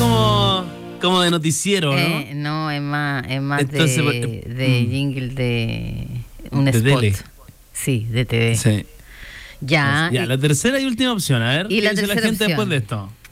como de noticiero, ¿no? No, es más Entonces, de jingle de un de spot. tele. Sí, de TV. Sí. Ya. Ya, la tercera y última opción, a ver. Y ¿Qué la dice la tercera gente opción. después de esto?